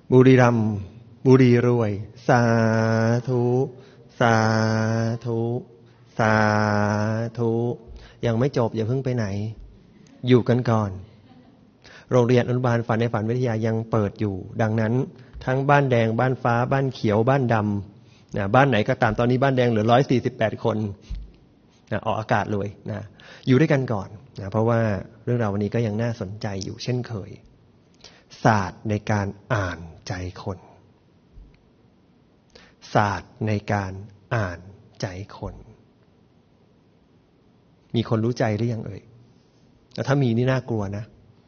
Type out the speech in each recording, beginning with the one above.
บุรีรัมย์บุรีรวยสาธุสาธุสาธุยังไม่จบอย่าเพิ่งไปไหนอยู่กันก่อนโรงเรียนอนุบาลฝันในฝันวิทยายังเปิดอยู่ดังนั้นทั้งบ้านแดงบ้านฟ้าบ้านเขียวบ้านดำนะบ้านไหนก็ตามตอนนี้บ้านแดงเหลือ148คนนะออกอากาศเลยนะอยู่ด้วยกันก่อนนะเพราะว่าเรื่องราววันนี้ก็ยังน่าสนใจอยู่เช่นเคยศาสตร์ในการอ่านใจคนศาสตร์ในการอ่านใจคนมีคนรู้ใจหรือยังเอ่ยแต่ถ้ามีนี่น่ากลัวนะ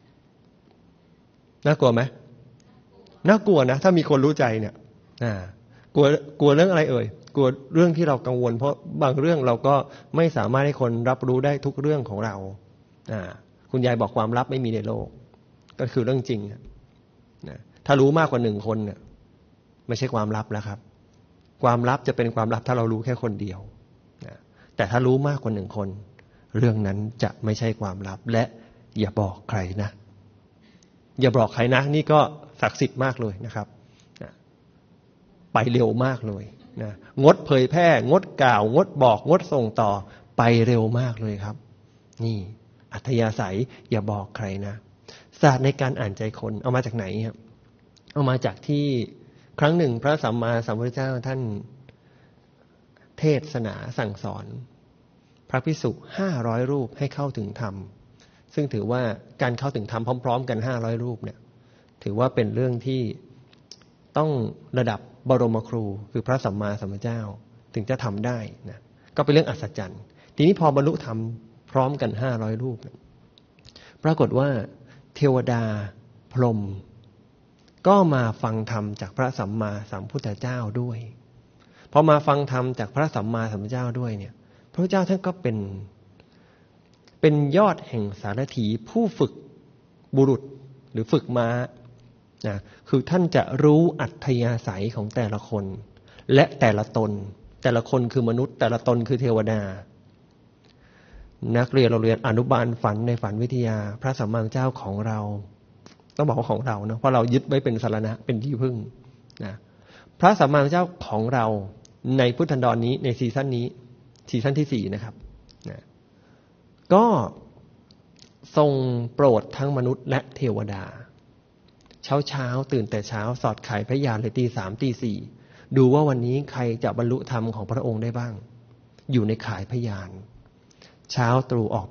น่ากลัวไหมน่ากลัวนะถ้ามีคนรู้ใจเนี่ยกลัวเรื่องอะไรเอ่ยกลัวเรื่องที่เรากังวลเพราะบางเรื่องเราก็ไม่สามารถให้คนรับรู้ได้ทุกเรื่องของเราคุณยายบอกความลับไม่มีในโลกก็คือเรื่องจริงนะถ้ารู้มากกว่า1คนเนี่ยไม่ใช่ความลับแล้วครับความลับจะเป็นความลับถ้าเรารู้แค่คนเดียวนะแต่ถ้ารู้มากกว่า1คนเรื่องนั้นจะไม่ใช่ความลับและอย่าบอกใครนะอย่าบอกใครนะนี่ก็ศักดิ์สิทธิ์มากเลยนะครับไปเร็วมากเลยนะงดเผยแพร่งดกล่าวงดบอกงดส่งต่อไปเร็วมากเลยครับนี่อัธยาศัยอย่าบอกใครนะศาสตร์ในการอ่านใจคนเอามาจากไหนครับเอามาจากที่ครั้งหนึ่งพระสัมมาสัมพุทธเจ้าท่านเทศนาสั่งสอนพระภิกษุ500รูปให้เข้าถึงธรรมซึ่งถือว่าการเข้าถึงธรรมพร้อมๆกัน500รูปเนี่ยถือว่าเป็นเรื่องที่ต้องระดับบรมครูคือพระสัมมาสัมพุทธเจ้าถึงจะทำได้นะก็เป็นเรื่องอัศจรรย์ทีนี้พอบรรลุธรรมพร้อมกัน500รูปปรากฏว่าเทวดาพรหมก็มาฟังธรรมจากพระสัมมาสัมพุทธเจ้าด้วยพอมาฟังธรรมจากพระสัมมาสัมพุทธเจ้าด้วยเนี่ยพระพุทธเจ้าท่านก็เป็นยอดแห่งสารถีผู้ฝึกบุรุษหรือฝึกม้านะคือท่านจะรู้อัธยาศัยของแต่ละคนและแต่ละตนแต่ละคนคือมนุษย์แต่ละตนคือเทวดานักเรียนเราเรียนอนุบาลฝันในฝันวิทยาพระสัมมาสัมพุทธเจ้าของเราต้องบอกว่าของเราเนาะเพราะเรายึดไว้เป็นสรณะเป็นที่พึ่งนะพระสัมมาสัมพุทธเจ้าของเราในพุทธันดรนี้ในซีซั่นนี้ซีซั่นที่4นะครับนะก็ทรงโปรดทั้งมนุษย์และเทวดาเช้าตื่นแต่เช้าสอดไข่พระยานเลยตี 3 ตี 4ดูว่าวันนี้ใครจะบรรลุธรรมของพระองค์ได้บ้างอยู่ในข่ายพระยานเช้าตรู่ออก